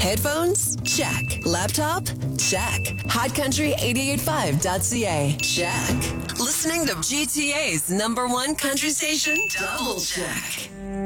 Headphones? Check. Laptop? Check. HotCountry885.ca? Check. Listening to GTA's #1 country station? Double check.